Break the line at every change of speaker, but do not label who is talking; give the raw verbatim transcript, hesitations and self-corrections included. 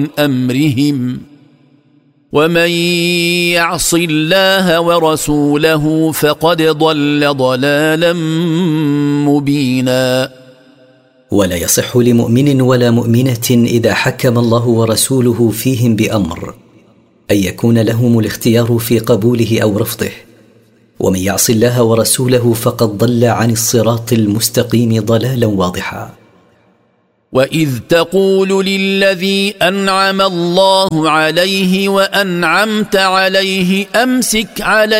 أمرهم ومن يعص الله ورسوله فقد ضل ضلالا مبينا.
ولا يصح لمؤمن ولا مؤمنة إذا حكم الله ورسوله فيهم بأمر أن يكون لهم الاختيار في قبوله أو رفضه، ومن يعص الله ورسوله فقد ضل عن الصراط المستقيم ضلالا واضحا.
وإذ تقول للذي أنعم الله عليه وأنعمت عليه أمسك عليه